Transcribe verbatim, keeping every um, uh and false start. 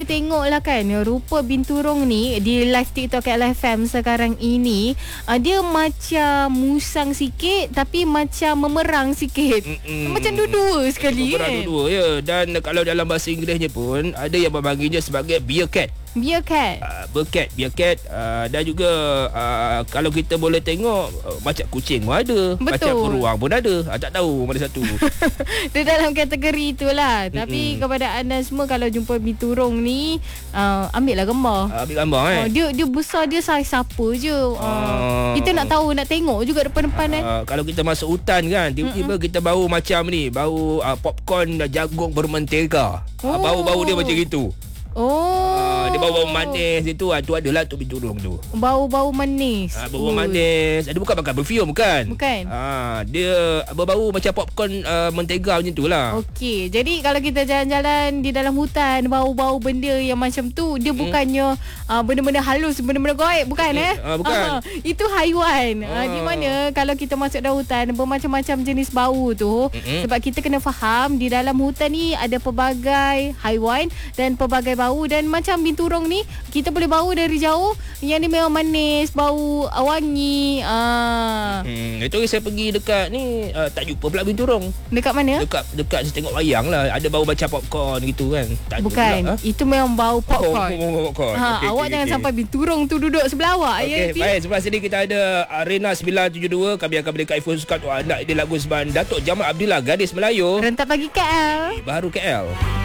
tengok lah kan, rupa binturong ni di live TikTok K L F M sekarang ini, uh, dia macam musang sikit tapi macam memerang sikit. Mm-mm. Macam dua-dua sekali memerang kan. Dua-dua ya. Dan kalau dalam bahasa Inggerisnya pun ada yang memanggilnya sebagai beer cat. Beer cat. Uh, beer cat, beer cat. Uh, dan juga uh, kalau kita boleh tengok uh, macam kucing pun ada. Betul. Macam beruang pun ada. Uh, tak tahu mana satu. Dia dalam kategori itulah. Mm-mm. Tapi kepada anda semua, kalau jumpa binturong ni, uh, ambil lah gambar. Uh, ambil gambar eh. Uh, dia dia besar, dia saiz apa je. Uh, uh, kita nak tahu, nak tengok juga depan-depan kan. Uh, kalau kita masuk hutan kan, tiba-tiba Mm-mm. kita bau macam ni, bau uh, popcorn jagung bermentega. Oh. Uh, bau-bau dia macam gitu. Oh. Uh, dia bau-bau manis itu, uh, tu adalah tu binturong tu. Bau-bau manis. Ah, bau manis. Dia bukan pakai perfume bukan? Bukan. Ah, dia berbau macam popcorn uh, mentega macam itulah. Okey. Jadi kalau kita jalan-jalan di dalam hutan, bau-bau benda yang macam tu, dia hmm. bukannya uh, benda-benda halus, benda-benda goib, bukan hmm. eh? Ah, bukan. Uh, itu haiwan. Ah. Ah. Uh, di mana kalau kita masuk dalam hutan, bermacam-macam jenis bau tu. Hmm. Sebab kita kena faham, di dalam hutan ni ada pelbagai haiwan dan pelbagai bau. Dan macam binturong ni, kita boleh bau dari jauh, yang dia memang manis, bau wangi. Ah. Hmm, itu saya pergi dekat ni, uh, tak jumpa pula binturong. Dekat mana? Dekat dekat saya tengok wayang lah, ada bau macam popcorn gitu kan. Tak Bukan, pula, ha? itu memang bau popcorn. Oh, oh, popcorn. Ha, okay, awak okay, jangan okay. sampai binturong tu duduk sebelah awak. Okey, ya, baik. Sebelah sini kita ada Arena sembilan tujuh dua. Kami akan berikan iPhone sukat untuk anda. Ini lagu sebab Datuk Jamal Abdillah, Gadis Melayu. Rentak pagi K L. Baru K L.